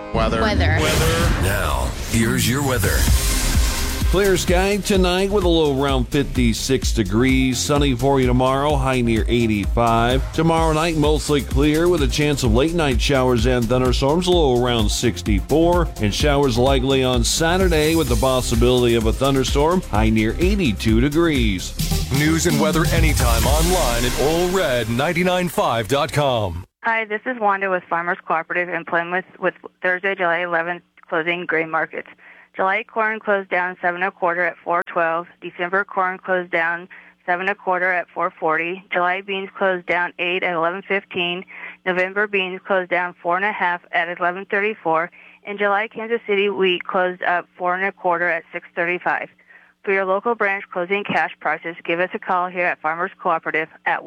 Weather. Now, here's your weather. Clear sky tonight with a low around 56 degrees. Sunny for you tomorrow, high near 85. Tomorrow night, mostly clear with a chance of late night showers and thunderstorms, low around 64. And showers likely on Saturday with the possibility of a thunderstorm, high near 82 degrees. News and weather anytime online at allred995.com. Hi, this is Wanda with Farmers Cooperative in Plymouth with Thursday, July 11th closing grain markets. July corn closed down 7 1/4 at 4.12. December corn closed down 7 1/4 at 4.40. July beans closed down 8 at 11.15. November beans closed down 4 1/2 at 11.34. In July, Kansas City wheat closed up 4 1/4 at 6.35. For your local branch closing cash prices, give us a call here at Farmers Cooperative at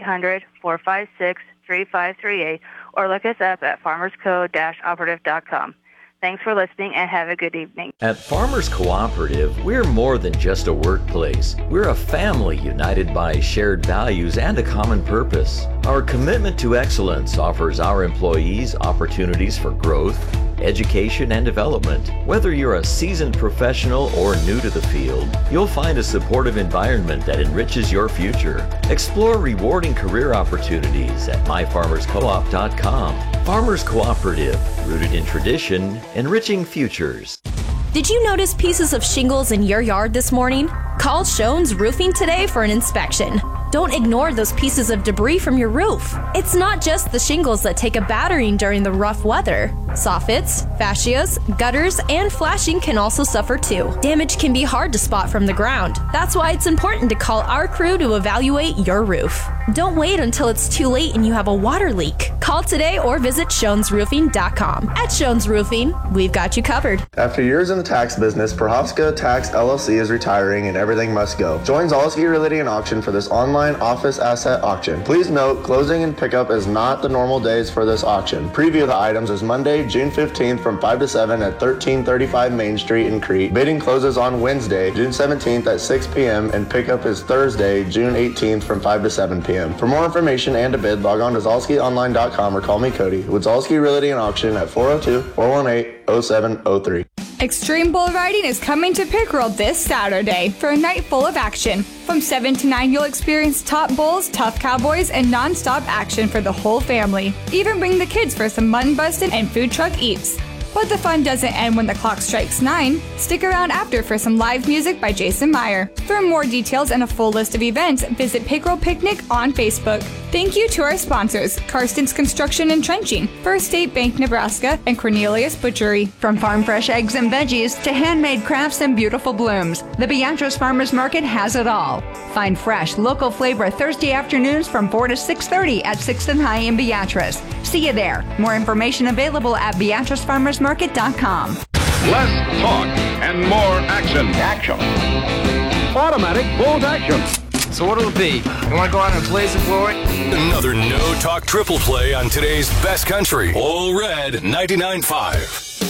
1-800-456-3538 or look us up at farmersco-operative.com. Thanks for listening and have a good evening. At Farmers Cooperative, we're more than just a workplace. We're a family united by shared values and a common purpose. Our commitment to excellence offers our employees opportunities for growth, education, and development. Whether you're a seasoned professional or new to the field, you'll find a supportive environment that enriches your future. Explore rewarding career opportunities at myfarmerscoop.com. Farmers Cooperative, rooted in tradition, enriching futures. Did you notice pieces of shingles in your yard this morning? Call Shones Roofing today for an inspection. Don't ignore those pieces of debris from your roof. It's not just the shingles that take a battering during the rough weather. Soffits, fascias, gutters, and flashing can also suffer too. Damage can be hard to spot from the ground. That's why it's important to call our crew to evaluate your roof. Don't wait until it's too late and you have a water leak. Call today or visit ShonesRoofing.com. At Shones Roofing, we've got you covered. After years in the tax business, Prohovska Tax LLC is retiring and everything must go. Join Zalski Realty and Auction for this online office asset auction. Please note, closing and pickup is not the normal days for this auction. Preview of the items is Monday, June 15th from 5 to 7 at 1335 Main Street in Crete. Bidding closes on Wednesday, June 17th at 6 p.m. and pickup is Thursday, June 18th from 5 to 7 p.m. For more information and to bid, log on to ZalskiOnline.com or call me Cody with Zalski Realty and Auction at 402-418-0703. Extreme Bull Riding is coming to Pickerel this Saturday for a night full of action. From 7 to 9, you'll experience top bulls, tough cowboys, and non-stop action for the whole family. Even bring the kids for some mutton busting and food truck eats. But the fun doesn't end when the clock strikes 9. Stick around after for some live music by Jason Meyer. For more details and a full list of events, visit Pickerel Picnic on Facebook. Thank you to our sponsors, Karsten's Construction and Trenching, First State Bank Nebraska, and Cornelius Butchery. From farm fresh eggs and veggies to handmade crafts and beautiful blooms, the Beatrice Farmers Market has it all. Find fresh, local flavor Thursday afternoons from 4 to 6:30 at 6th and High in Beatrice. See you there. More information available at BeatriceFarmersMarket.com. Less talk and more action. Automatic bolt action. So what'll it be? You want to go out and blaze it for it? Another no-talk triple play on today's best country. All Red 99.5.